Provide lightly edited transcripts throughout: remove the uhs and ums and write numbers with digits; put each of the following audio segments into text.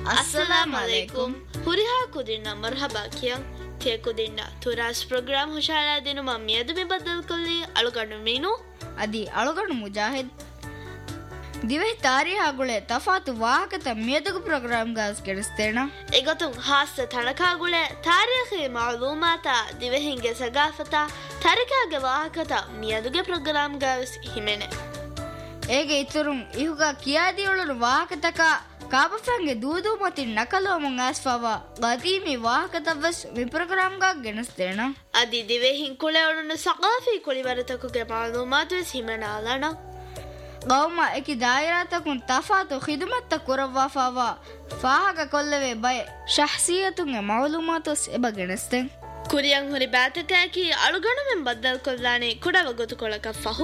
Assalamu alaikum. Huriha kudinna marhaba kiyan. Te kudinna turas program hushala dinu mamiyadu me badal kolli aluganu minu. Adi aluganu mujahid. Divehi tariha gule tafatu wahakata miyadugu program gas gedistena. Egatun hassa tanaka gule tarikhi ma'lumata divehinge sagafata tarikage wahakata miyaduge program gas himene. Ege iturun ihuga kiyadiyulunu wahakataka ಕಾಬಫಂಗೆ ದೂದು ಮತಿ ನಕಲೋ ಮಂಗಾಸ್ಫಾವ ಗದೀಮಿ ವಾಹಕತವಸ್ V program ಗಾ ಗೆನಸ್ತೇಣ ಅದಿ ದಿವೆ ಹಿಂಕುಳೆ ಒಳನು ಸಕಾಫಿ ಕುಳಿವರತಕುಗೆ ಮಾಲೂಮಾತು ಸಿಮನಾಲಣ ಗೌಮ ಎಕಿ ದಾಯಿರಾತಕುನ್ ತಫಾತು ಖಿದಮತ್ತ ಕುರವ್ವಾಫಾವ ಫಾಹಗ ಕೊಲ್ಲವೆ ಬಯ ಶಹಸಿಯತುಂಗೆ ಮಾಲೂಮಾತು ಎಬ ಗೆನಸ್ತೆಂ ಕುರಿಯಂ ಹುರಿ ಬಾತಕಾಕಿ ಅಳುಗಣು ಮೆಂ ಬದ್ದಲ್ ಕೊಲ್ಲಾನೆ ಕುಡವ ಗೊತುಕೊಳಕ ಫಹು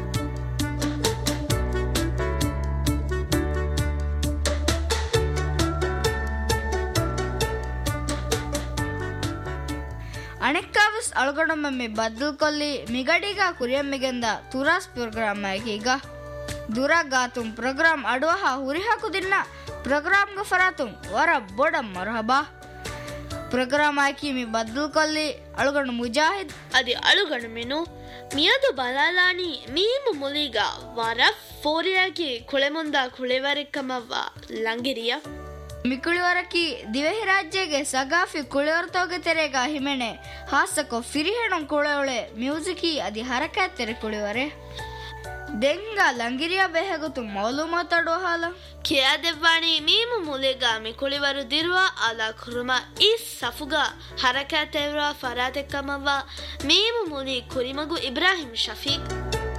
ಅಣೆಕ್ಕಾವಸ್ ಅಳಗಡೊಮ್ಮೆ ಬದ್ದಲ್ ಕೊಲ್ಲಿ ಮಿಗಡಿಗ ಕುರಿಯಮ್ಮಿಗೆಂದ ತುರಾಸ್ program ಆಕೀಗ ದುರಾಗಾತುಂ program ಅಡುವಹ ಹುರಿಹಾಕುದಿನ್ನ ಪ್ರೋಗ್ರಾಮ್ಗ ಫರಾತುಂ ವರ ಬೊಡ ಮರಹಬಾ program ಆಕಿ ಮಿ ಬದ್ದಲ್ ಕೊಲ್ಲಿ ಅಳಗಡು ಮುಜಾಹಿದ್ ಅದಿ ಅಳಗಡು menu ಮಿಯದು ಬಲಾಲಾನಿ ಮೀಮು ಮುಲಿಗ ವರ ಫೋರಿಯಾಕಿ ಕುಳೆಮುಂದ ಕುಳೆವರಿಕ್ಕಮವ್ವ ಲಂಗಿರಿಯ ಮಿಕುಳಿವರಕಿ ದಿವೆಹಿ ರಾಜ್ಯಗೆ ಸಗಾಫಿ ಕುಳಿವರ್ತೋಗೆ ತೆರೆಗ ಹಿಮೆಣೆ ಹಾಸಕೊ ಫಿರಿಹೆಣಂ ಕುಳೆವಳೆ ಮ್ಯೂಸಿಕಿ ಅದಿ ಹರಕಾತ್ ತೆರೆ ಕುಳಿವರೆ ದೆಂಗ ಲಂಗಿರಿಯ ಬೆಹಗುತು ಮೌಲೂಮಾತಾಡೋ ಹಾಲ ಕಿಯಾ ದೆವ್ವಾಣಿ ಮೀಮು ಮುಲೆಗ ಮಿಕುಳಿವರು ದಿರುವ ಅಲ ಕುರುಮ ಈ ಸಫುಗ ಹರಕಾತ್ ತೆವ್ರ ಫರಾತೆಕ್ಕಮವ್ವ ಮೀಮು ಮುಲಿ ಕುರಿಮಗು Ibrahim Shafiq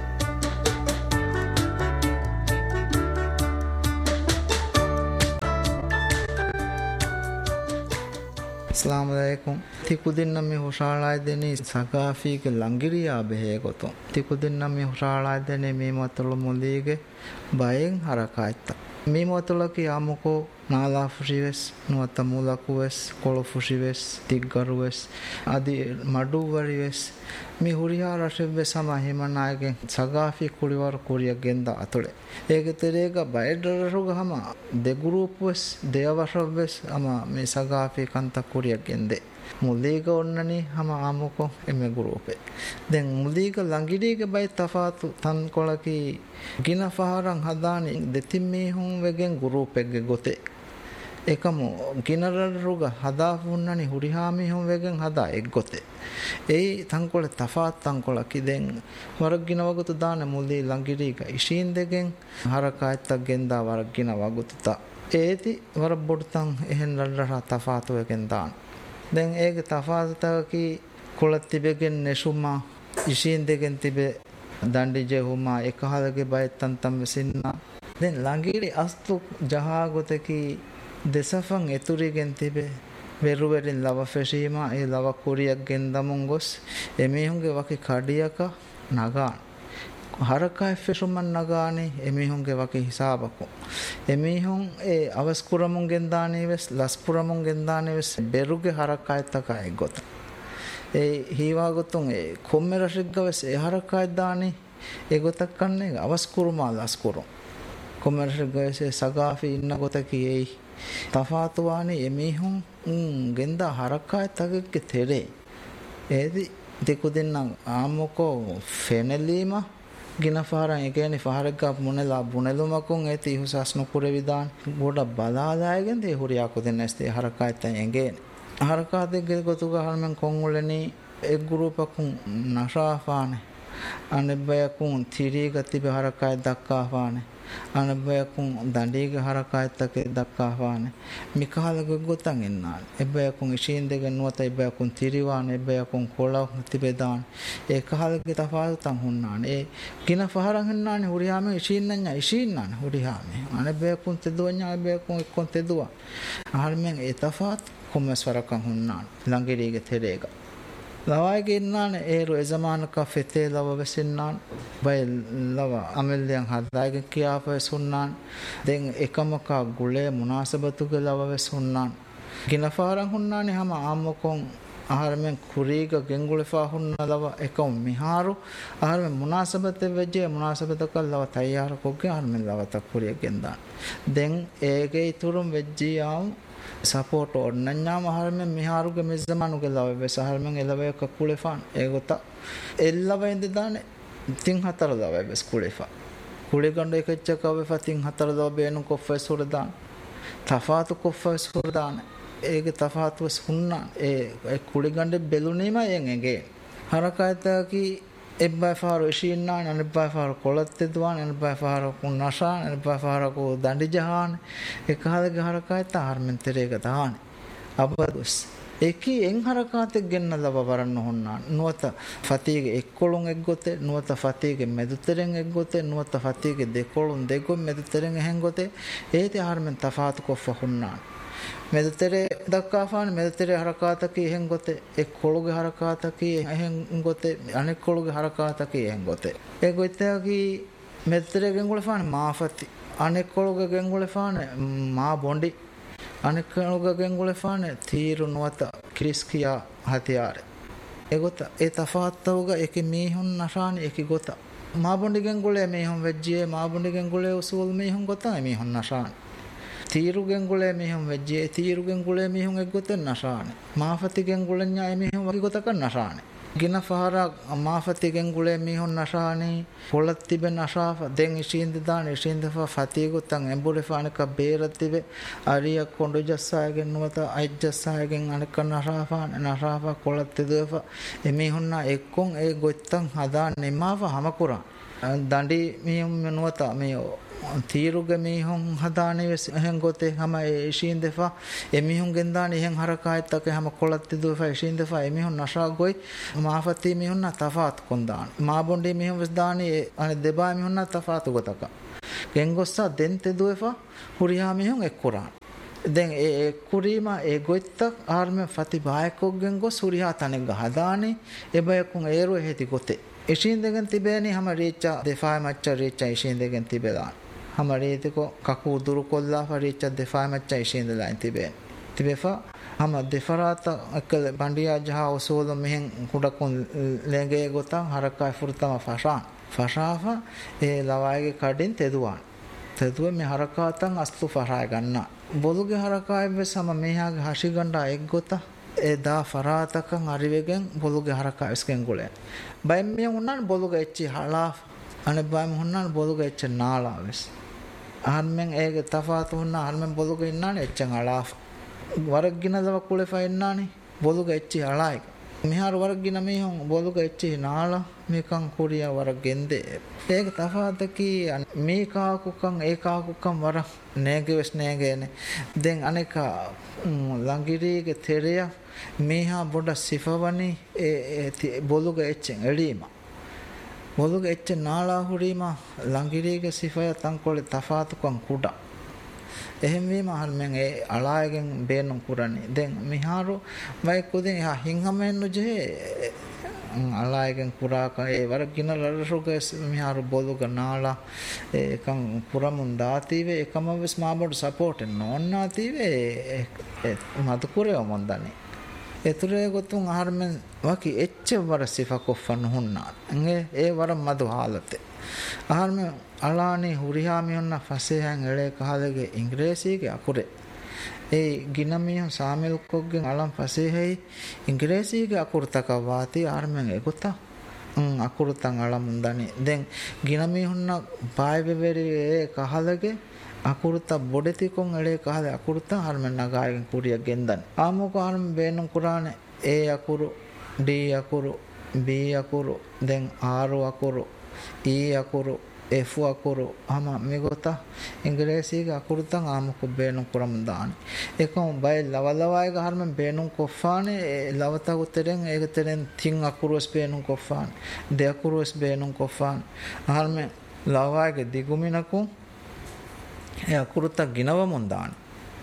Assalamualaikum. Tikudinna mi hushalai deni sagafi ke langiriya behe goto. Tikudinna mi hushalai deni mi matulu mulige bayen harakaita. Mi matulu ki amuko nala fushives, nuata mulakuves, kolo fushives, tiggaruves, adi maduvarives. Mi huriha rashevve sama himanage sagafi kuliwar kuriya genda atule. Ege terega baydararuga hama de grupves deyavashavves ama me sagafi kanta kuriya gende. Muliga onnani hama amuko eme grupe. Den muliga langirige bay tafatu tan kolaki gina faharan hadani detimme hum wegen grupege gote. Ekamu ginararuga hadafunnani hurihami hum wegen hada eggote. Ei tankole tafaat tankola kiden waragina wagutu daane muli langiriga ishin degen harakaita genda waragina wagututa eeti warabbodutan ehen rarra tafaatu egen daan den ege tafaata ki kolatibbegen neshuma ishin degen tibe dandije huma ekahalage baytan tam sinna den langiri astu jahagoteki desafan eturigen tibe veruverin lava feshima e lava kuriyak gendamun gos emihunge waki kadiyaka nagan haraka feshuman nagani emihunge waki hisabako emihun e avaskuramun gendani ves laspuramun gendani ves beruge haraka etaka egota e hiwa gotun e kommerashigga ves e haraka edani egotak kanne avaskuruma laskurum kommerashigga ves sagafi inna gotaki ei තෆාතුවානේ එමිහුන් ගෙන්දා හරක්කාය තගෙක්ගෙ තෙරේ ඒදි දෙකු දෙන්නම් ආමොකෝ ෆෙනලීම ගිනෆාරන් එකේනි ෆහරක්කා මුනෙලා බුනෙලුමකුන් ඒති හුසස් නුකුර විදාන් ගොඩ බලාදායගෙන් දේ හුරියාකු දෙන්නස්තේ හරක්කාය තෙන් එංගේනි හරකා දෙග්ගෙ ගොතුග හල්මෙන් කොංගුලෙනි එක් ගුරුපකුන් නෂාෆානේ අනෙබයකුන් තිරීග තිබ හරක්කාය දක්කාෆානේ අනබයකුන් දඬීග හරකායත්තක දක්කාවානේ මිකහලග ගොතන් එන්නාන එබයකුන් ඉෂීන් දෙගෙන් නුවත එබයකුන් තිරිවාන එබයකුන් කොලව තිබෙදාන ඒ කහලගේ තෆාතුන් හුන්නාන ඒ කින ෆහරන් හන්නානේ හුරියාම ඉෂීන් නඤ්ඤා ඉෂීන් නාන හුරියාම අනබයකුන් තෙදුවඤ්ඤා එබයකුන් එක්කොන් තෙදුවා අහල්මෙන් ඒ තෆාත් කොමස්වරකන් හුන්නාන ලංගිරීගේ තෙරේග ලවායිගේ ඉන්නාන ඒරු ඒ zamaanaka fetee ලව වෙසින්නාන් බය ලව අමෙල්යන් හදාගෙන කියාපස් හුන්නාන් දැන් එකමක ගුලේ මුනාසබතුගේ ලව වෙස් හුන්නාන් ගිනෆාරන් හුන්නානේ හැම ආම්මකොන් ආහාරයෙන් කුරීග ගෙන්ගුලෙෆා හුන්නලව එකම් මිහාරු ආහාරයෙන් මුනාසබත වෙජ්ජේ මුනාසබත කල්ලව තයාර කොග්ගේ ආහාරයෙන් ලවත කුරිය ගෙන්දාන දැන් ඒගේ ඉතුරුම් වෙජ්ජී ආම් සපෝට් ඔන්නඤ්ඤාම ආහාරයෙන් මිහාරුගේ මෙස්සමනුගේ ලව වෙස ආහාරයෙන් එලවේ කකුලෙෆාන් ඒගොත එල්ලව ඉඳ දානේ තින් හතර ලව වෙස් කුලෙෆා කුලෙගණ්ඩ එකච්චකව ෆතින් හතර ලව බේනු කොෆස් හොරදාන තෆාතු කොෆස් හොරදාන ඒගේ තෆාතුව සුන්නා ඒ කුලිගණ්ඩ බෙලුනීම එංගේ හරකයතකි එබ්බයි ෆාරු ඉෂින්නා නනිබ්බයි ෆාරු කොලත්තෙදුවාන නනිබ්බයි ෆාරු කුන්නෂා නනිබ්බයි ෆාරු කෝ දණ්ඩි ජහාන එකහලගේ හරකයත ආර්මෙන් තෙරේක දාන අබදුස් ඒකී එන් හරකාතෙක් ගෙන්න ලබ වරන්න හොන්නා නුවත ෆතීගේ එක්කොළුන් එක්ගොතේ නුවත ෆතීගේ මෙදුතරෙන් එක්ගොතේ නුවත ෆතීගේ දෙකොළුන් දෙගොන් මෙදුතරෙන් එහෙන් ගොතේ ඒති ආර්මෙන් තෆාතු කොෆ හොන්නා මෙදතරේ දක්කාෆාන මෙදතරේ හරකාතකී එහෙන් ගොතේ එක් කොළුගේ හරකාතකී එහෙන් ගොතේ අනෙක් කොළුගේ හරකාතකී එහෙන් ගොතේ ඒ ගොතේකී මෙදතරේ ගෙන්ගුලෆාන මාෆති අනෙක් කොළුගේ ගෙන්ගුලෆාන මා බොණ්ඩි අනෙක් කොළුගේ ගෙන්ගුලෆාන තීරු නුවත ක්‍රිස්කියා හතියාර ඒ ගොත ඒ තෆාත්තවග එකේ මීහුන් නෂානි එකේ ගොත මා බොණ්ඩි ගෙන්ගුලේ මීහුන් වෙජ්ජේ මා බොණ්ඩි ගෙන්ගුලේ උසූල් මීහුන් ගොතයි මීහුන් නෂානි තීරුගෙන් ගුලේ මිහුම් වෙජ්ජේ තීරුගෙන් ගුලේ මිහුම් එක්ගොතෙන් නෂානේ මාෆතිගෙන් ගුලෙන් ඥාය මිහුම් වගේ ගොතක නෂානේ ගින ෆහරා මාෆතිගෙන් ගුලේ මිහුම් නෂානේ පොළත් තිබෙන නෂාෆ දෙන් ඉෂින්ද දාන ඉෂින්ද ෆතී ගොතන් එම්බුලේ ෆානක බේරත් තිබෙ අරිය කොඬු ජස්සායගෙන් නුවත අයිජ්ජස්සායගෙන් අනක නෂාෆා නෂාෆා කොළත් තිදෙව එමිහුන්නා එක්කොන් ඒ ගොත්තන් හදාන්නේ මාව හමකුරා දණ්ඩි මිහුම් නුවත මේ තීරුගේ මිහුන් හදානේ එහෙන් ගොතේ හැම ඉෂින් දෙෆා එමිහුන් ගෙන්දානේ එහෙන් හරකායත්තක හැම කොළත් තිදුවා ඉෂින් දෙෆා එමිහුන් නෂා ගොයි මාෆති මිහුන් තෆාත් කොන්දාන මා බොණ්ඩි මිහුන් වෙස් දානේ අනේ දෙබා මිහුන් තෆාත් ගොතක ගෙන්ගොස්සා දෙන් තිදුවා හුරියා මිහුන් එක්කුරාන දැන් ඒ කුරීම ඒ ගොත්තක් ආර්ම ෆති බායකොග්ගෙන් ගොස් හුරියා තනෙක් ගහදානේ එබයකුන් ඒරෝ හේති ගොතේ ඉෂින් දෙගෙන් තිබේනේ හැම රීචා දෙෆා මච්ච රීචා ඉෂින් දෙගෙන් තිබෙදාන हमारेको काकू दुरु कोल्ला फरीचा दिफा में चाहिए लाइन तिबे तिबेफा हम दिफराता अकल बंडिया जहाँ उसूल में कुड़कुन लेंगे गोता हरका फुरता फशाफा ए लवाएगे काडिन तेदुआ में हरकाता असलु फराए गन्ना बोलुगे हरकाए में सम में यहाँ हाशी गंडा एक गोता ए दा फराता का अरिवेगें बोलुगे हरका इसके गुले बाय में उन्नन बोलुगे इच्ची हलाफ अने बाय में उन्नन बोलुगे इच्ची नाला विस आर्में एक तफात उन्ना आर्में बोलुगे इन्ना ने इच्ची हलाफ वर्ग गिना दवा कुले फा इन्ना ने बोलुगे इच्ची हलाए मिहार वर्ग गिना में हों बोलुगे इच्ची नाला मिकं कुरिया वर्ग गिंदे एक तफात की मिका कुकं एका कुकं वर्ग नेगे विस नेगे ने दें अनेका लंगिरी के थेरिया मिहा बोड़ा सिफावनी बोलुगे इच्ची एडीमा बोलुगे इच्ची नाला हुरीमा लंगिरी के सिफाया तंकोले तफात कुं कुड़ा එහෙම වීම අහල්මෙන් ඒ අලායගෙන් බේනුම් කුරන්නේ දැන් මිහාරු වයි කුදින් යා හිංගමෙන් නුජේ අලායගෙන් කුරාක ඒ වර ගිනලරසුගේ මිහාරු බොලුග නාලා ඒකම් පුරමුන් දාතිවේ එකම වෙස් මාබඩ සපෝට් නොන්නාතිවේ මත කුරේ මොන්දනේ එතුරේ ගොතුන් අහල්මෙන් වකි එච්ච වර සිෆකොෆන් හුන්නා ඒ වර මදු حالته අහල්මෙන් අලානේ හුරිහාමියොන්න ෆසේහන් එලේ කහලගේ ඉංග්‍රීසිගේ අකුරේ ඒ ගිනමියන් සාමිල් කොග්ගෙන් අලම් ෆසේහයි ඉංග්‍රීසිගේ අකුර තකවාති ආර්මෙන් එගොත අකුරතන් අලම් දනි දැන් ගිනමියොන්න බායිබෙවරි ඒ කහලගේ අකුරත බොඩති කොන් එලේ කහලේ අකුරත ආර්මෙන් නගායන් කුරිය ගෙන්දන් ආමෝක ආර්ම බේනුම් කුරානේ ඒ අකුරු ඩී අකුරු බී අකුරු දැන් ආර් අකුරු ඊ අකුරු F akuru ama megota ingresiga akurutang amuku beenum kuram daani ekom bay lawalawai ga harmen beenum koffane lawata uteren egeteren tin akurus beenum koffan de akurus beenum koffan harmen lawai ge diguminaku e akuruta ginawa mun daani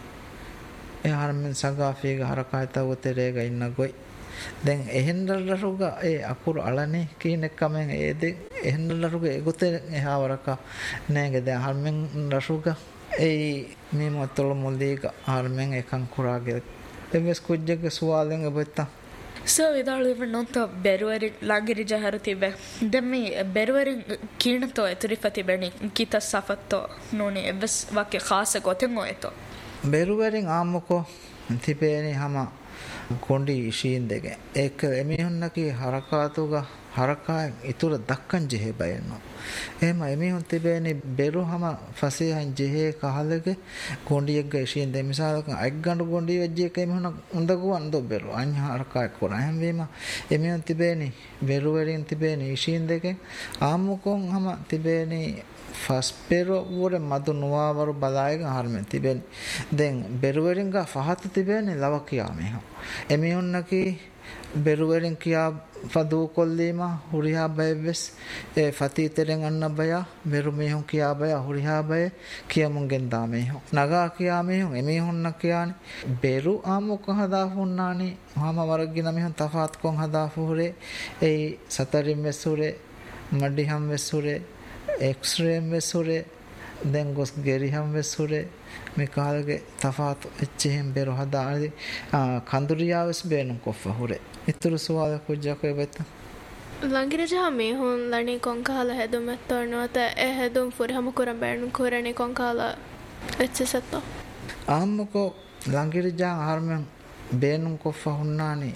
e harmen sagafi ga harakayta uterega inna goi දැන් එහෙන්නලරුග ඒ අකුරු අලනේ කියන එකමෙන් ඒ දෙ එහෙන්නලරුග ඒගොතේ එහාවරක නෑගේ දැන් හර්මෙන් රසුග ඒ මේ මොතල මොල්දේක හර්මෙන් එකන් කුරාගේ එවස් කුජ්ජක සුවාලෙන් ඔබත්ත So idalu even nonto beruari langiri jaharu tibe demmi beruari kinato eturifati beni kita safatto noni evs wakke khasa gotengo eto beruwarin aammuko තිබේනේ හැම කොණ්ඩි ඉෂීන් දෙක ඒක එමිහුන්නකි හරකාතුග හරකාය ඉතුරු දක්කන් ජෙහෙ බයනවා එහෙම එමිහුන් තිබේනේ බෙරු හැම ෆසීහන් ජෙහෙ කහලගේ කොණ්ඩියෙක්ග ඉෂීන් දෙ මිසාලක අයිග්ගඬු කොණ්ඩි වෙජ්ජි එක එමිහුන උඳගුවන් දො බෙරු අඤ්ඤ හරකාය කොර එහෙම වීම එමිහුන් තිබේනේ බෙරු වලින් තිබේනේ ඉෂීන් දෙක ආම්මුකොන් හැම තිබේනේ ಫಸ್ಪೆರೋ ಊರೆ ಮದು ನುವಾವರು ಬಲಾಯಿಗ ಹಾರ್ಮೆನ್ ತಿಬೆನ್ ದೆನ್ ಬೆರುವರಿಂಗ ಫಹತ ತಿಬೆನೆ ಲವಕಿಯಾಮೆ ಎಮಿಯುನ್ನಕಿ ಬೆರುವರಿಂ ಕಿಯಾ ಫದು ಕೊಲ್ಲೀಮ ಹುರಿಹಾ ಬಯವೆಸ್ ಎ ಫತೀತೆರೆಂ ಅನ್ನ ಬಯ ಬೆರು ಮೇಹುಂ ಕಿಯಾ ಬಯ ಹುರಿಹಾ ಬಯ ಕಿಯಮುಂಗೆನ್ ದಾಮೆ ನಗಾ ಕಿಯಾಮೆ ಎಮಿಹುನ್ನ ಕಿಯಾನಿ ಬೆರು ಆಮುಕ ಹದಾ ಹುನ್ನಾನಿ ಹಾಮ ವರಗಿನ ಮಿಹುಂ ತಫಾತ್ ಕೊಂ ಹದಾ ಫುರೆ ಎ ಸತರಿಂ ವೆಸುರೆ ಮಡಿಹಂ ವೆಸುರೆ එක්ස්රේම් වෙසුරේ දැන් ගොස් ගෙරිහම් වෙසුරේ මේ කාලගේ තෆාත් එච්චෙහෙම් බෙර හදානි කඳුරියාවස් බේනු කොෆ හුරේ ඉතුරු සුවාල කුජ්ජක වෙත ලංගිරජ මේ හොන් ලණි කොංකාල හැදුම් එතනොත එ හැදුම් ෆුරහම කුරම් බෑනු කුරණි කොංකාල එච්චසත්ත ආම්මකෝ ලංගිරජා ආර්මෙන් බේනු කොෆ හුන්නානි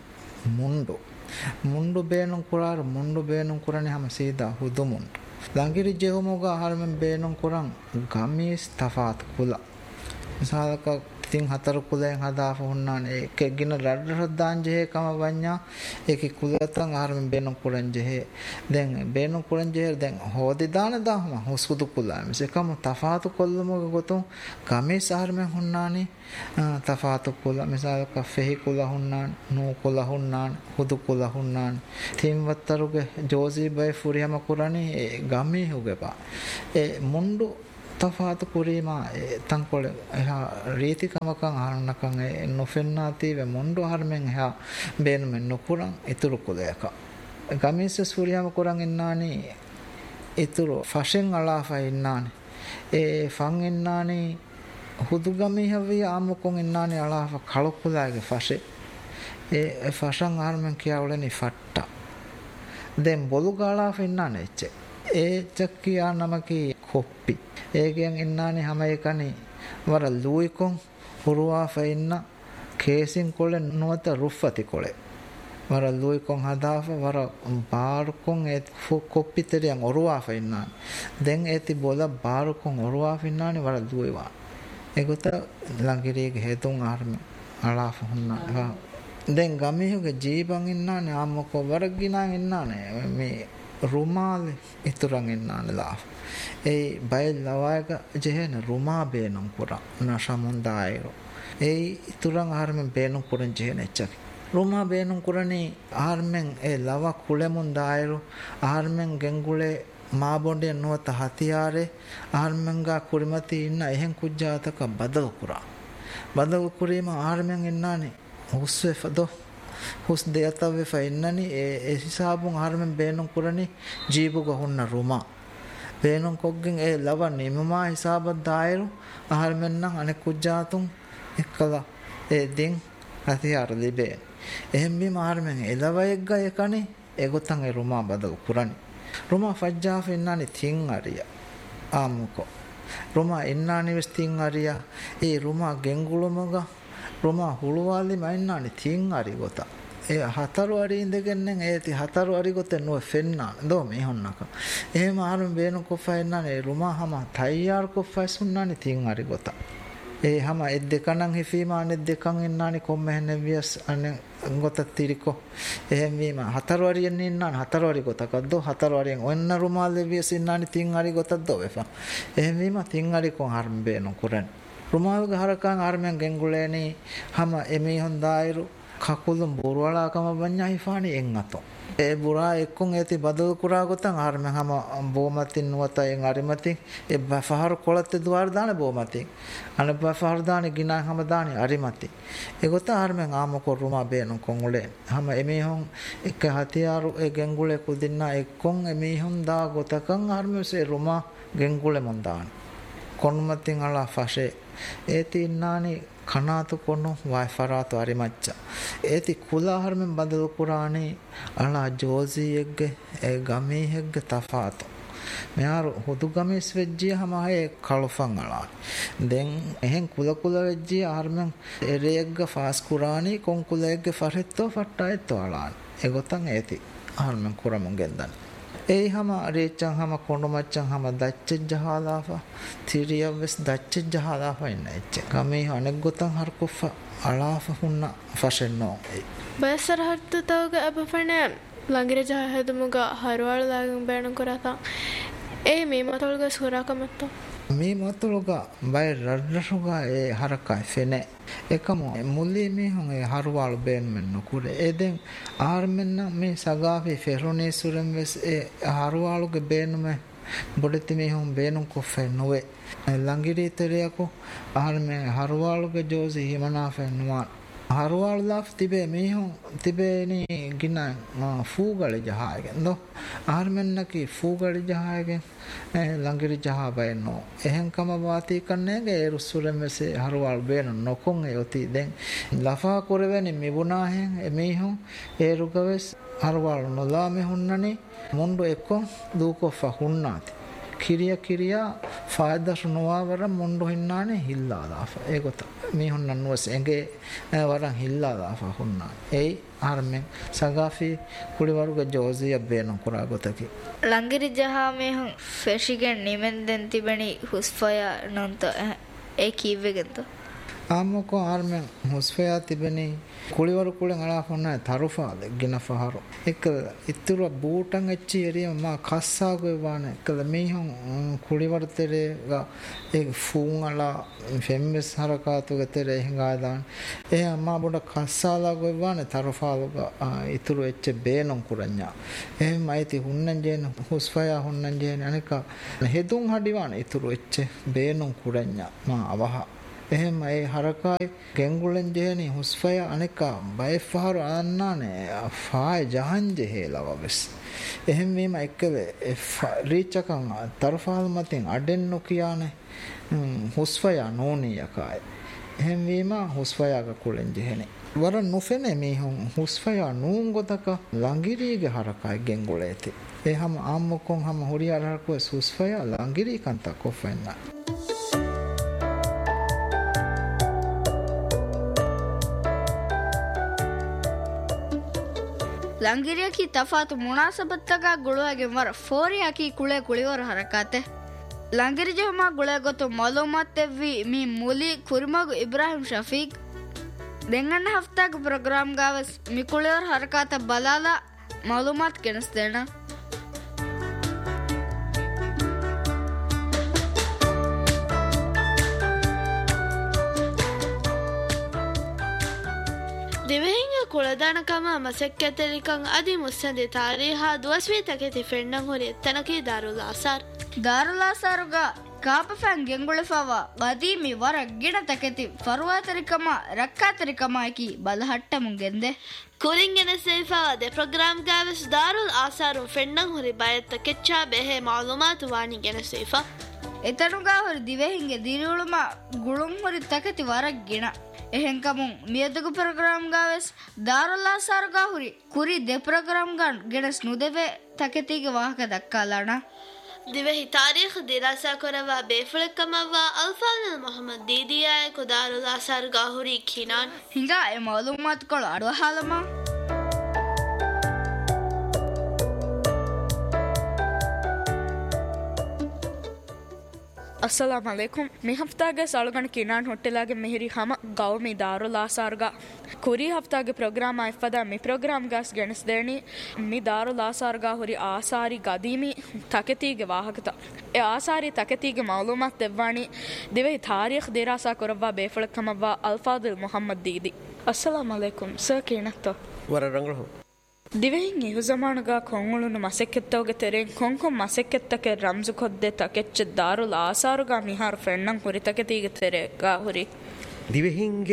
මුන්ඩු බේනු කුරාර මුන්ඩු බේනු කුරණි හැම සීදා හුදුමුන් ලංගිරි ජෙහොමෝග ආහාරමෙන් බේනොන් කුරන් ගමීස් තෆාත් කුල මිසාලක තින් හතර කුලෙන් හදා ෆොන්නාන එකකින රඩ දාන් ජෙහෙ කම වඤ්ඤා ඒකි කුලතන් ආහාරමෙන් බේනොන් කුරන් ජෙහෙ දැන් බේනොන් කුරන් ජෙහෙ දැන් හොදි දාන දාහම හොස්කුදු කුලා මිසකම තෆාත් කොල්ලමෝග ගොතොන් ගමීස් ආහාරමෙන් හොන්නානි තෆාත් කුල මිසාලක ෆෙහි කුල හොන්නාන නෝ කුල හොන්නාන හුදු කුල හොන්නාන තින්වත්තරුගේ ජෝසි බයි ෆුරියම කුරණි ගමී හුගපා ඒ මුන්ඩු තෆාත් කුරීමා තංකොල එහා රීතිකමකන් ආරණකන් නොෆෙන්නා තීවේ මුන්ඩු හර්මෙන් එහා බේනුමෙන් නොකුරන් ඉතුරු කුලයක ගමීස් ෆුරියම කුරන් ඉන්නානි ඉතුරු ෆෂෙන් අලාෆා ඉන්නානි ඒ ෆන් ඉන්නානි හුදුගමී හවි ආමුකොන් ඉන්නානි අලාෆා කලකුලාගේ ෆෂේ ඒ ෆෂන් ආර්මෙන් කියවලනි ෆට්ටා දැන් බොලු ගාලාෆා ඉන්නානේ එච්ච ඒ චක්කියා නමකි කොප්පි ඒගෙන් ඉන්නානි හැම එකනි වර ලූයිකොන් හුරුවාෆා ඉන්න කේසින් කොලේ නොත රුෆති කොලේ වර ලූයිකොන් හදාෆා වර බාරුකොන් ඒ කොප්පිතරියන් ඔරුවාෆා ඉන්නානි දැන් ඒති බොල බාරුකොන් ඔරුවාෆා ඉන්නානි වර ලූයිවා ඒගොත ලංගිරියගේ හේතුන් ආර්ම අලාෆා හුන්නා දැන් ගමීහුගේ ජීබන් ඉන්නානේ ආම්මකෝ වරගිනා ඉන්නානේ මේ රුමාලේ ඉතුරුන් ඉන්නානේ ලාෆ ඒ බය ලවායක ජෙහෙන රුමා බේනම් කුරා නෂමුන්දායරෝ ඒ ඉතුරුන් ආර්මෙන් බේනම් කුරන් ජෙහෙන එච්චක රුමා බේනම් කුරණී ආර්මෙන් ඒ ලව කුලෙමුන් දායරෝ ආර්මෙන් ගෙන්ගුලේ මා බොණ්ඩේ නොත හතියාරේ ආර්මෙන්ගා කුරිමති ඉන්න එහෙන් කුජ්ජාතක බදව කුරා බදව කුරීම ආර්මෙන් ඉන්නානේ හුස්වේ ෆදෝ හුස් දෙයතවේ ෆයින්නනි ඒ හිසාබුන් ආර්මෙන් බේනම් කුරණී ජීබුග හොන්න රුමා බේනම් කොග්ගෙන් ඒ ලව නිමමා හිසාබත් දායරෝ ආර්මෙන් නම් අනෙක් කුජ්ජාතුන් එක්කලා ඒ දින් හතියාර ලිබේ එහෙන් මේ ආර්මෙන් එලවයෙක්ග එකනේ ඒගොතන් ඒ රුමා බදව කුරණී රුමා ෆජ්ජාෆ ඉන්නානි තින් අරියා ආමුකෝ රුමා ඉන්නානි වෙස් තින් අරියා ඒ රුමා ගෙන්ගුලමග රුමා හුළුවාලි මයින්නානි තින් අරි ගොත ඒ හතරු අරි ඉඳගෙnnen ඒති හතරු අරි ගොත නො ෆෙන්නා දෝ මේ හොන්නක එහෙම ආරුම් බේනු කොෆා ඉන්නානි රුමා හම තයියාර කොෆා සුන්නානි තින් අරි ගොත ඒ හැම එක් දෙකනම් හිෆීමානෙ දෙකන් ඉන්නානි කොම්මෙන් වියස් අනේ ගොත තිරිකෝ එහෙම වීම හතරු වරියෙන් ඉන්නාන හතරු වරි ගොතකද්දෝ හතරු වරියෙන් ඔන්න රුමාල් වියස් ඉන්නානි තින් හරි ගොතද්දෝ වෙපා එහෙම වීම තින් හරි කොන් හර්ම බේනු කුරන් රුමාල් ගහරකන් ආර්මෙන් ගෙන්ගුලේනි හැම එමි හොන්දායිරු කකුලුම් බොරවලාකම වඤ්ඤා හිෆානි එන් අතෝ ඒ බුරා එක්කොන් ඒති බදව කුරා ගොතන් ආර්මෙන් හැම බෝමතින් නුවතයෙන් අරිමතින් ඒ බෆහර කොලත් දුවාර දාන බෝමතින් අන බෆහර දාන ගිනා හැම දාන අරිමති ඒ ගොත ආර්මෙන් ආමකෝ රුමා බේනු කොංගුලේ හැම එමි හොන් එක හතියාරු ඒ ගෙන්ගුලේ කුදින්නා එක්කොන් එමි හොන් දා ගොතකන් ආර්මෙසේ රුමා ගෙන්ගුලේ මොන් දාන කොනුමතින් අලා ෆෂේ ඒති ඉන්නානි කනාතු කොනු වයි ෆරාතු අරිමච්ච ඒති කුලාහරමෙන් බදල් කුරානේ අලා ජෝසියෙග්ගේ ඒ ගමීහෙග්ගේ තෆාතු මෙයාර හුදු ගමේස් වෙජ්ජිය හමහේ කලොෆන් අලා දැන් එහෙන් කුල වෙජ්ජිය ආර්මෙන් එරේග්ගේ ෆාස් කුරානේ කොන් කුලෙග්ගේ ෆරෙත්තෝ ෆට්ටායත්තෝ අලා එගොතන් ඒති ආර්මෙන් කුරමුන් ගෙන්දන් ඒ හම රේචන් හම කොණ්ඩමච්චන් හම දච්ච ජහලාෆා තිරියවස් දච්ච ජහලාෆා ඉන්නයිච්ච ගමේ අනෙක් ගොතන් හර්කොෆ අලාෆා හුන්න ෆෂෙන්නෝ බයසර හර්තු තවග අපෆනේ ලංගිර ජහ හදමුග හරවල ලාගන් බෑන කරතා ඒ මේ මතොල්ග සුරාකමත්ත මේ මතොල්ග බය රඩරසුගා ඒ හරකයි ෆෙනේ එකම මුල්ලි මේ හොන් ඒ හරවල බෑන් මෙන්න කුර එදෙන් ආර්මෙන්න මේ සගාෆි ෆෙරොනේ සුරම් වෙස් ඒ හරවලගේ බෑනුම බොඩති මේ හොන් බෑනුම් කොෆේ නොවේ ලංගිරීතරයකෝ ආර්මේ හරවලගේ ජෝසි හිමනා ෆෙන්නවා හරවාල්ලාෆ් තිබේ මේහොන් තිබේනි ගින ෆූගල ජහායගෙන් දො ආර්මෙන්නකි ෆූගල ජහායගෙන් ලංගිරි ජහා බයනෝ එහෙන්කම වාතී කන්නේගේ රුස්සුරෙන් මෙසේ හරවාල් බේන නොකොන් යොති දැන් ලෆා කරවෙනි මිබුනාහෙන් මේහොන් ඒ රුගවෙස් හරවාල් නොලා මෙහුන්නනි මුන්ඩු එක්කොන් දූකොෆා හුන්නාති කිරියා ෆායදස් නොවවර මුන්ඩු හින්නානේ හිල්ලාදාෆ ඒගොත මේ හොන්නන්වස් එගේ වරන් හිල්ලාදාෆ හුන්නා ඒ ආර්මෙන් සගාෆි කුලිවරුගේ ජෝසිය බේන කරා ගොතකි ලංගිරි ජහා මේ හොන් ෆෙෂිගෙන් නිමෙන්දෙන් තිබෙනි හුස්ෆය නන්ත ඒ කීවෙගෙන්ත ආමකෝ ආර්මෙන් හුස්ෆයා තිබෙනි කුලිවරු කුලෙන් අලා ෆොන්න තරුෆාද ගින ෆහරු එක ඉතුරු බූටන් එච්චි එරිය මා කස්සාගේ වාන කල මේහොන් කුලිවරු තෙරේගා ඒ ෆූන් අලා ෆෙම්මස් හරකාතුගේ තෙරේ හිඟාදාන් ඒ අම්මා බොඩ කස්සාලාගේ වාන තරුෆාලුගා ඉතුරු එච්ච බේනොන් කුරඤ්ඤා එහෙම අයිති හුන්නන් ජේන හුස්ෆයා හුන්නන් ජේන අනික හෙදුන් හඩිවාන ඉතුරු එච්ච බේනොන් කුරඤ්ඤා මා අවහ එහෙම ඒ හරකායි ගෙන්ගුලෙන් ජේනි හුස්ෆය අනෙක බය ෆහර අන්නානේ ෆාය ජහන්ජේ හේලවස් එහෙම වීම එක්කල රීචකන් තරෆාල් මතින් අඩෙන් නොකියානේ හුස්ෆය නෝනියකයි එහෙම වීම හුස්ෆයග කුලෙන් ජේනි වර නොෆෙනේ මේ හුස්ෆය නූන් ගොතක ලංගිරීගේ හරකායි ගෙන්ගුලේති එහෙම ආම්මකොන් හැම හොරියාරකෝ හුස්ෆය ලංගිරී කන්ත කොෆෙන්නා ಲಂಗಿರಿಯಕಿ ತಫಾತು ಮುನಾಸಬತ್ತಗ ಗುಳುವಗೆ ಮರ ಫೋರಿಯಾಕಿ ಕುಳೆ ಕುಳಿವರ ಹರಕಾತೆ ಲಂಗಿರಿ ಜಹಮಾ ಗುಳೆ ಗೊತ್ತು ಮಾಲೂಮಾತ್ ತೆವ್ವಿ ಮೀ ಮೂಲಿ ಕುರಿಮಗು ಇಬ್ರಾಹಿಂ ಶಫೀಕ್ ದೆಂಗಣ್ಣ ಹಫ್ತಾಗ ಪ್ರೋಗ್ರಾಮ್ ಗಾವಸ್ ಮಿ ಕುಳಿವರ ಹರಕಾತ ಬಲಾಲ ಮಾಲೂಮಾತ್ ಕೆಣಸ್ದೇಣ ದಿವೆಹಿಂಗ ಕುಳದಾನಕಮ ಮಸಕ್ಕೆತಲಿಕಂ ಅದಿ ಮುಸ್ಸಂದಿ ತಾರೀಹಾ ದುವಸ್ವೀತಕೆತಿ ಫೆಣ್ಣಂ ಹೊರಿ ತನಕಿ ದಾರುಲ್ ಆಸಾರುಗ ಕಾಪಫ್ಯಾನ್ ಗೆಂಗುಳಿಫವ ಗದೀಮಿ ವರ ಗಿಡ ತಕೆತಿ ಫರ್ವಾತರಿಕಮ ರಕ್ಕಾತರಿಕಮಾಕಿ ಬಲಹಟ್ಟ ಮುಂಗೆಂದೆ ಕುರಿಂಗೆನೆ ಸೇಫಾವ ದೆ ಪ್ರೋಗ್ರಾಮ್ ಗಾವೆಸ್ ದಾರುಲ್ ಆಸಾರು ಫೆಣ್ಣಂ ಹೊರಿ ಬಯತ್ತ ಕೆಚ್ಚಾ ಬೆಹೆ ಮಾಲೂಮಾತು ವಾಣಿಗೆನೆ ಸೇಫಾ එතනුගා හොරි දිවෙහින්ගේ දිරියුළුම ගුළුම් හොරි තකති වරක් ගෙන එහෙන්කමුන් මියදුගු ප්‍රෝග්‍රෑම් ගාවෙස් දාරුල්ලා සාරුගා හොරි කුරි දෙ ප්‍රෝග්‍රෑම් ගන් ගෙනස් නුදෙවේ තකතිගේ වාහක දක්කාලාන දිවෙහි තාරීඛ දිරාසා කරවා බේෆුලකමවා අල්ෆානල් මොහමද් දීදියාය කුදාරුල්ලා සාරුගා හොරි කිනාන් හිඟා ඒ මාලුමාත් කොළ අඩවහාලමා अस्सलाम वालेकुम मी हफ्तागे सालगण किनान होटेलागे मेहरी हम गाँव में दारुल आसारगा कुरी हफ्तागे प्रोग्राम आइफदा मी प्रोग्राम गास गणस देनी मी दारुल आसारगा हुरी आसारी गदीमी तकतीगे वाहकता ए आसारी तकतीगे मालूमात देवानी दिवे तारीख दिरासा करवा बेफलकमवा अल्फादुल मोहम्मद दीदी अस्सलाम वालेकुम सर केनतो वर रंगलो ದಿವೆಹಿಂಗ್ ಇಹುಜಮಾನುಗ ಕೊಂಗುಳುನು ಮಸೆಕ್ಕೆತ್ತೋಗೆ ತೆರೆಂ ಕೊಂಕೊಂ ಮಸೆಕ್ಕೆತ್ತಕ್ಕೆ ರಂಜು ಕೊದ್ದೆ ತಕೆಚ್ಚ ದಾರುಲ್ ಆಸಾರುಗ ಮಿಹಾರು ಫ್ರೆಂಡಂ ಹುರಿತಕೆ ತೀಗೆ ತೆರೆಗ ಹುರಿ ದಿವೆಹಿಂಗೆ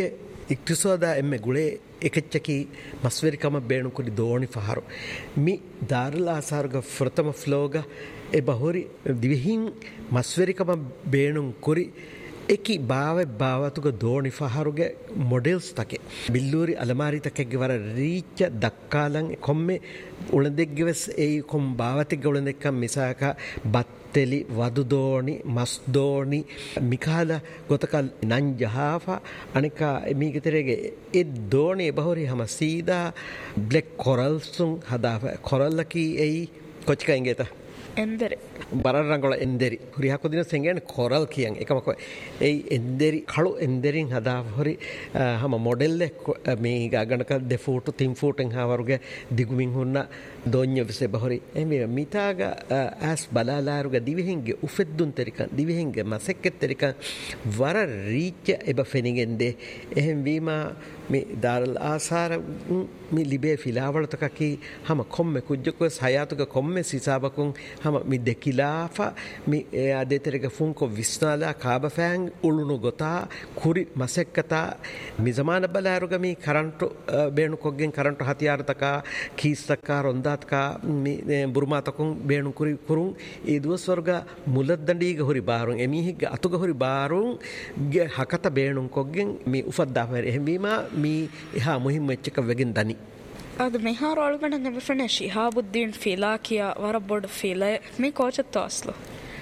ඉක්තිසෝදා එම්මෙ ගුලේ එකච්චකි මස්වරිකම බේණුකුරි දෝණි ෆහරු මි දාරුල් ආසාර්ග ෆෘතම ෆ්ලෝග එ බහොරි දිවිහින් මස්වරිකම බේණුන් කුරි eki baawe baawatuga dooni faharuge models take billuri alamari takegge wara reach dakkalan komme ulendeggeves ei kom baawatiga ulendekkan misaka batteli wadu dooni mas dooni mikala gotakal nanjahafa anika migeterege e dooni bahori hama sida black corals sun hadafa corallaki ei kochka ingeta ಎಂದರೆ ಬರರಂಗಳ ಎಂದೆರಿ ಹುರಿ ಹಾಕೋದಿನ ಸೆಂಗೇನ್ coral ಕಿಯಂ ಏಕಮಕ ಏ ಎಂದೆರಿ ಕಳು ಎಂದೆರಿನ್ ಹದಾ ಹೊರಿ ಹಮ model May ಗಣಕ ದೆ photo 3 photo ಹಾವರುಗೆ ದಿಗುಮಿನ್ ಹುನ್ನ ದೋನ್ಯ ವಿಸೆ ಬಹರಿ ಎಮೆ ಮಿತಾಗ as ಬಲಾಲಾರುಗ ದಿವಿಹಿಂಗೆ ಉಫೆದ್ದುನ್ ತೆರಿಕ ದಿವಿಹಿಂಗೆ ಮಸೆಕ್ಕೆ ತೆರಿಕ ವರ reach ಎಬ ಫೆನಿಗೆಂದೆ ಎಹಂ ವೀಮಾ මේ දාරල් ආසාර මේ ලිබේ ෆිලාවලතකකි හම කොම්මෙ කුජ්ජකෝ සයාතුක කොම්මෙ සිසාබකුන් හම මි දෙකිලාෆා මි ආදේතරක ෆුන්කො විස්නාලා කාබෆෑන් උළුණු ගොතා කුරි මසෙක්කතා මි සමාන බලාරුග මි කරන්ට් බේණු කොග්ගෙන් කරන්ට් හතියාරතක කීස්සක්කා රොන්දාත්කා මි බුරුමාතකුන් බේණු කුරි කුරුන් ඒ දුවස්වර්ග මුලද්දණ්ඩීග හොරි බාරුන් එමිහිග අතුග හොරි බාරුන් ගේ හකත බේණුන් කොග්ගෙන් මි උෆද්දාෆර් එහෙමීමා මී එහා මුහිම් වෙච්චක වෙගෙන් දනි ಅದು ಮೆಹಾರ್ ಒಳಗಡೆ ಫ್ರೆಂಡ್ ಶಿಹಾಬುದ್ದೀನ್ ಫಿಲಾ ಕಿಯಾ ವರಬೋರ್ಡ್ ಫಿಲಾ ಮೀ ಕೋಚತ್ ಅಸ್ಲು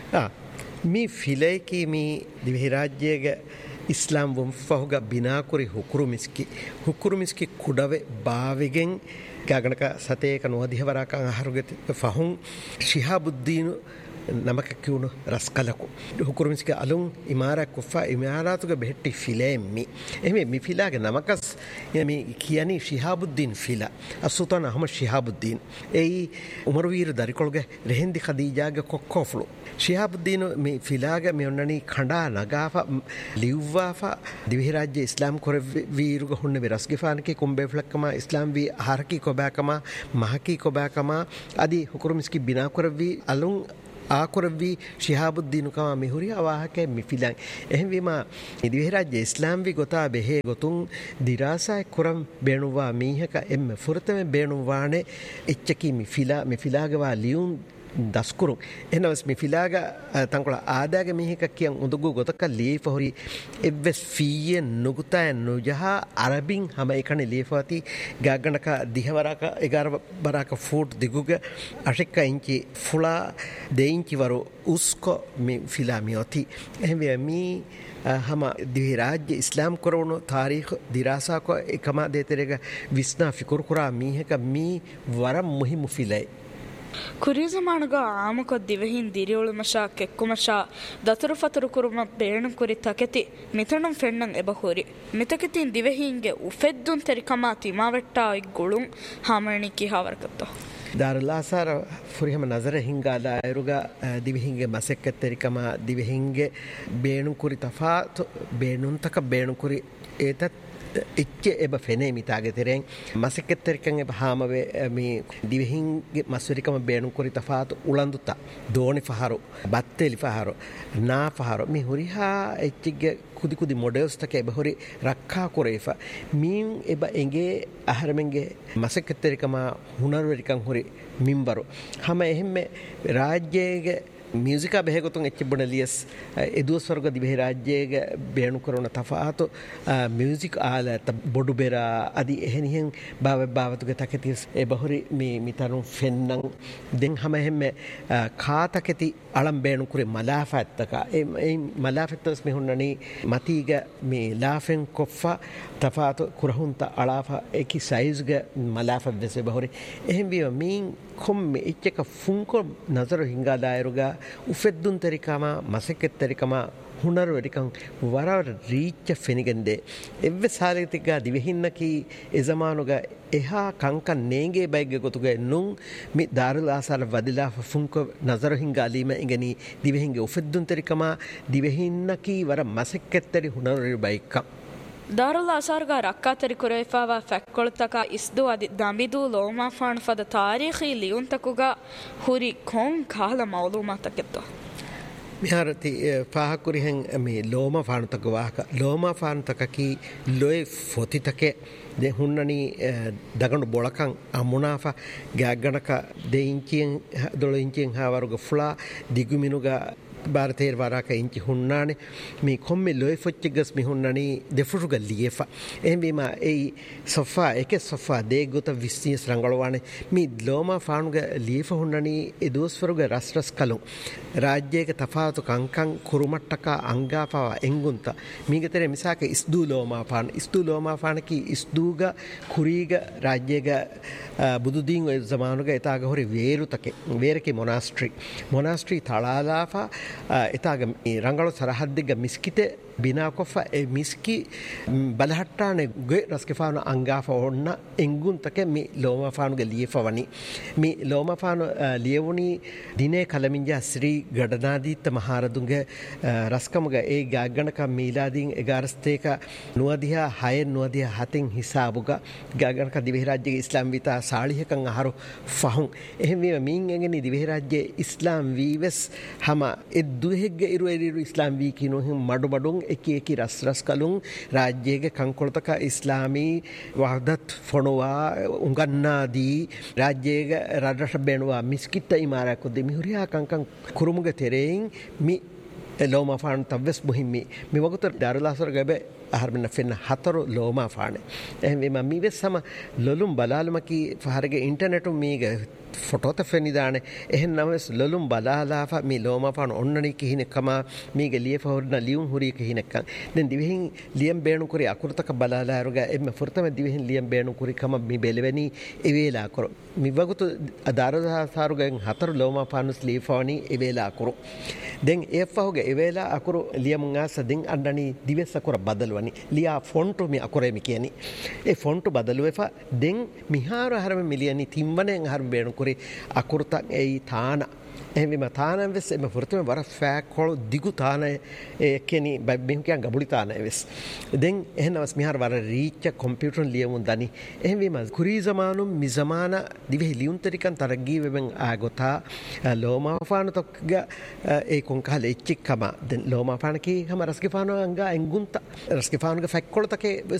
ಮೀ ಫಿಲೈಕಿ ಮೀ ದಿವಿ ರಾಜ್ಯಗೆ ಇಸ್ಲಾಂ ವಂಫಹುಗ ಬಿನಾಕುರಿ ಹುಕುರುಮಿಸ್ಕಿ ಕುಡವೆ ಬಾವಿಗೆನ್ ಗಗಣಕ ಸತೇಕ ನೋದಿಹವರಾಕ ಆಹಾರುಗೆ ಫಹುಂ ಶಿಹಾಬುದ್ದೀನ್ ನಮಕ ಕ್ಯೂನು ರಸ್ಕಲಕು ಹುಕುರುಮಿಸ್ಗೆ ಅಲುಂ ಇಮಾರ ಕುಫಾ ಇಮಾರಾತುಗೆ ಬೆಟ್ಟಿ ಫಿಲೆಮ್ಮಿ ಎಮೆ ಮಿ ಫಿಲಾಗೆ ನಮಕಸ್ ಎಮಿ ಕಿಯಾನಿ ಶಿಹಾಬುದ್ದೀನ್ ಫಿಲಾ ಅಸುತಾನ್ ಅಹಮದ್ ಶಿಹಾಬುದ್ದೀನ್ ಏಯಿ ಉಮರ್ ವೀರ್ ದರಿಕೊಳ್ಗೆ ರೆಹಂದಿ ಖದೀಜಾಗೆ ಕೊಕ್ಕೋಫ್ಲು ಶಿಹಾಬುದ್ದೀನ್ ಮಿ ಫಿಲಾಗೆ ಮಿ ಒನ್ನನಿ ಖಂಡಾ ನಗಾಫ ಲಿವ್ವಾಫ ದಿವಿ ರಾಜ್ಯ ಇಸ್ಲಾಂ ಕೊರೆ ವೀರುಗ ಹುಣ್ಣೆ ವಿ ರಸ್ಗಿಫಾನ್ಕಿ ಕುಂಬೆಫ್ಲಕ್ಕಮ ಇಸ್ಲಾಂ ವಿ ಹಾರಕಿ ಕೊಬ್ಯಾಕಮ ಮಹಕಿ ಕೊಬ್ಯಾಕಮ ಅದಿ ಹುಕುರುಮಿಸ್ಕಿ ಬಿನಾ ಕೊರವಿ ಅಲುಂ ආකොරවී ශිහාබුද්දීනුකම මිහුරිය අවාහකේ මිෆිලන් එහෙම ඉදිවි රාජ්‍ය ඉස්ලාම් වි ගොතා බෙහෙ ගොතුන් දිරාසයි කුරම් බේණුවා මීහක එම්ම ෆුරතම බේණුවානේ එච්චකි මිෆිලාගවා ලියුම් දස්කුරු එනවස් මිෆිලාග තංකොල ආදාගේ මිහික කියන් උදුගු ගොතක ලීෆහොරි එවස් ෆීය නුගුතය නුජහ අරබින් හැම එකනේ ලීෆාති ගාගණක දිහවරක 11 බරක ෆූට් දිගුග අශෙක්ක ඉංචි ෆුලා 2 ඉංචි වරු උස්කො මිෆිලා මියොති එහෙම මී हम दिवी राज्य इस्लाम करोनो तारीख दिरासा को एकमा देतेरेगा विस्ना फिकुर कुरा मी है का मी वरम मुहि मुफिले ಕುರಿಜಮಾನುಗ ಆಮಕ ದಿವೆಹಿನ್ ದಿರಿಯೋಳು ಮಶಾ ಕೆಕ್ಕು ಮಶಾ ದತರು ಫತರು ಕುರುಮ ಬೇಣಂ ಕುರಿ ತಕೆತಿ ಮಿತಣಂ ಫೆಣ್ಣಂ ಎಬಹುರಿ ಮಿತಕೆತಿನ್ ದಿವೆಹಿನ್ಗೆ ಉಫೆದ್ದುನ್ ತೆರಿಕಮ ತಿಮಾವೆಟ್ಟಾ ಇಗ್ಗುಳುಂ ಹಾಮಣಿಕಿ ಹಾವರಕತ್ತೋ ದಾರುಲ್ ಆಸಾರ ಫುರಿಹಮ ನಜರ ಹಿಂಗಾಲ ಐರುಗ ದಿವೆಹಿನ್ಗೆ ಮಸೆಕ್ಕ ತೆರಿಕಮ ದಿವೆಹಿನ್ಗೆ ಬೇಣಂ ಕುರಿ ತಫಾತ್ ಬೇಣುಂ ತಕ ಬೇಣಂ ಕುರಿ ಏತತ್ ඉච්ච එබ ෆෙනේ මිතාගේ තෙරෙන් මසෙක්කෙත්තරිකන් එබ හාමවේ මේ දිවිහින්ගේ මස්වරිකම බේණු කුරි තෆාත් උලන්දුතා දෝනි ෆහරු බත්තෙලි ෆහරු නා ෆහරු මේ හුරිහා එච්චිගේ කුදි මොඩල්ස් තක එබ හොරි රක්ඛා කුරේෆා මීන් එබ එගේ අහරමෙන්ගේ මසෙක්කෙත්තරිකම හුනර්වරිකන් හොරි මින්බරු හැම එහෙම රාජ්‍යයේ म्यूजिका बेहेगोतुं एच्चिबुण लियस एदुव स्वर्ग दिबे राज्येग बेणु करोन तफातो म्यूजिक आला बोडु बेरा आदि एहनिहन बावतुगे तकेतिस ए बहुरी मी मितनु फेन्नं दें हम हेमे खा तकेति अलम बेणु कुरे मलाफातක ए मलाफातस मे हुन्ननी मतीग मे लाफेन कोफा तफातो कुरहुंता अलाफा एकी साइज ग मलाफा वेसे बहुरी एहम बि mean komme icheka funko nazaro hinga dairuga ufeddun terikama masekket terikama hunar verikan warar reach fenigende evve saletiga divehinnaki ezamanuga eha kanka nenge bayge gotuge nun mi darul asar vadila funko nazaro hinga alima ingeni divehinge ufeddun terikama divehinnaki wara masekket teri hunar bayka Darul ಆಸಾರ್ಗ ರಕ್ಕಾತರಿ ಕುರೈಫಾವ ಫೆಕ್ಕೊಳ್ತಕ ಇಸ್ದು ಅದಿ ದಂಬಿದು ಲೋಮಾಫಾನ್ ಫದ ತಾರೀಖಿ ಲಿಯುಂತಕುಗ ಹುರಿ ಖೋಂ ಕಾಲ ಮೌಲೂಮಾತಕ್ಕೆತ್ತು මිහාරති පාහකුරිහෙන් මේ ලෝම ෆානුතක වාහක ලෝම ෆානුතකකි ලොයි ෆොතිතකේ de hunnani daganu bolakan amunafa gagganaka 2 inchiyen 12 inchiyen hawaruga fula diguminuga ಭಾರತೀಯ ವಾರಾಕ ಇಂಚಿ ಹುಣ್ಣಾನೆ me ಕೊಮ್ಮೆ ಲೋಯ್ ಫೊಚ್ಚಿಗಸ್ ಮಿ ಹುಣ್ಣನಿ ದೆಫುರುಗ ಲಿಯೆಫ ಎಹೆಂಬಿಮ ಏಯ್ ಸೊಫಾ ಏಕೆ ಸೊಫಾ ದೇಗುತ ವಿಸ್ನಿಯಸ್ ರಂಗಳವಾನೆ me ಲೋಮಾ ಫಾನುಗ ಲಿಯೆಫ ಹುಣ್ಣನಿ ಎದೋಸ್ಫರುಗ ರಸ್ರಸ್ ಕಲು ರಾಜ್ಯಗೆ ತಫಾತು ಕಂಕಂ ಕುರುಮಟ್ಟಕ ಅಂಗಾಫವ ಎಂಗುಂತ ಮೀಗತೆರೆ ಮಿಸಾಕ ಇಸ್ದು ಲೋಮಾ ಫಾನಕಿ ಇಸ್ದೂಗ ಕುರಿಗ ರಾಜ್ಯಗ ಬುದುದೀನ್ ಜಮಾನುಗ ಎತಾಗ ಹೊರಿ ವೇರಕೆ monastery ತಳಾಲಾಫ එතාග ರಂಗಳು ಸರಹದ್ದಿಗ ಮಿಸ್ಕಿತೆ ಬಿನಾಕೊಫ A ಮಿಸ್ಕಿ ಬಲಹಟ್ಟಾನೆ ಗೆ ರಸ್ಕೆಫಾನು ಅಂಗಾಫ ಒಣ್ಣ ಎಂಗುಂತಕೆ ಮಿ ಲೋಮಫಾನುಗೆ ಲಿಯೆಫವನಿ ಮಿ ಲೋಮಫಾನು ಲಿಯವುನಿ ದಿನೇ ಕಲಮಿಂಜ ಶ್ರೀ ಗಡನಾದೀತ್ತ ಮಹಾರದುಂಗೆ ರಸ್ಕಮುಗ ಎ ಗಾಗಣಕ ಮೀಲಾದೀನ್ ಎಗಾರಸ್ತೇಕ ನುವದಿಹ ಹಯನ್ ನುವದಿಹ ಹತಿನ್ ಹಿಸಾಬುಗ ಗಾಗಣಕ ದಿವಿರಾಜ್ಯಗೆ ಇಸ್ಲಾಂ ವಿತಾ ಸಾಳಿಹಕಂ ಅಹರು ಫಹುಂ ಎಹೆಂ ಮೀನ್ ಎಂಗನಿ ದಿವಿರಾಜ್ಯ ಇಸ್ಲಾಂ ವೀವೆಸ್ ಹಮ ಎದ್ದುಹೆಗ್ಗೆ ಇರು ಇಸ್ಲಾಂ ವೀ ಕಿನು ಹಿಂ ಮಡುಮಡುಂ ಎಕಿ ರಸ್ ಕಲುಂ ರಾಜ್ಯಗೆ ಕಂಕೊಳತಕ ಇಸ್ಲಾಮಿ ವಹದತ್ ಫೊಣುವಾ ಉಂಗನ್ನಾದಿ ರಾಜ್ಯಗೆ ರಡ್ರಶ ಬೇಣುವ ಮಿಸ್ಕಿತ್ತ ಇಮಾರಕುದ್ದಿ ಮಿಹುರಿಯಾ ಕಂಕಂ ಕುರುಮುಗ ತೆರೆಯಿಂ ಮಿ ಲೋಮಾ ಫಾಣ್ ತವ್ವೆಸ್ ಮುಹಿಮ್ಮಿ ಮಿ ವಗುತ ದಾರುಲಾಸರ ಗಬೆ අහරමන්න ෆෙන්න 4 ලෝමා ෆානේ එහෙම මීවෙස් සම ලොලුම් බලාලමකි ෆහරගේ ඉන්ටර්නෙට් මීග ෆොටෝත ෆෙනිදානේ එහෙන් නමස් ලොලුම් බලාලාෆ මී ලෝමා ෆාන ඔන්නනි කිහිනකම මීග ලිය ෆහොර්න ලියුම් හුරිය කිහිනකම් දැන් දිවෙහින් ලියම් බේණු කුරි අකුරතක බලාලාරුග එම්ම ෆුර්තම දිවෙහින් ලියම් බේණු කුරි කම මී බෙලවෙනි එවේලා කර මී වගුතු දාරදාසාරුගෙන් 4 ලෝමා ෆානුස් ලීෆානි එවේලා කර දැන් ඒ ෆහොගේ එවේලා අකුරු ලියමුන් ආස දෙන් අණ්ඩනි දිවෙස් අකුර බදල් ලියා ෆොන්ටු මි අකුරෙමි කියනි ඒ ෆොන්ටු බදලුවෙෆ දෙන් මිහාර හරම මිලියනි තිම්බනෙන් හරම බේණු කුරි අකුරතක් එයි තාන එහෙම තානන් වෙස් එම ෆුර්තම වර ෆෑකොල දිගු තාන ඒ කෙනි බැබ්බින් කියන් ගබුලි තාන වෙස් දෙන් එහෙනවස් මිහාර වර රීච් කම්පියුටර් ලියමුන් දනි එහෙම කුරි zamaanu mi zamana දිවෙහි ලියුම් තරිකන් තරගී වෙබෙන් ආගොතා ලෝමා ෆාන තොක්ග ඒ කොන්කහල එච්චික්කම දෙන් ලෝමා ෆාන කි හම රස්කේ ෆාන අංගා එංගුන්ත රස්කේ ෆානුගේ ෆැක්කොල තකේ